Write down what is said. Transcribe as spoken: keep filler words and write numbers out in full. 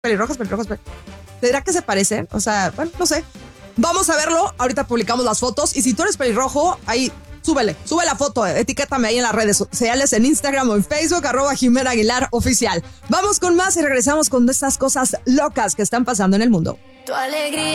pelirrojos, pelirrojos, pelirrojos. ¿Será que se parecen? O sea, bueno, no sé. Vamos a verlo. Ahorita publicamos las fotos. Y si tú eres pelirrojo, ahí súbele, sube la foto, etiquétame ahí en las redes sociales, en Instagram o en Facebook, arroba Jimena Aguilar Oficial. Vamos con más y regresamos con estas cosas locas que están pasando en el mundo. Tu alegría.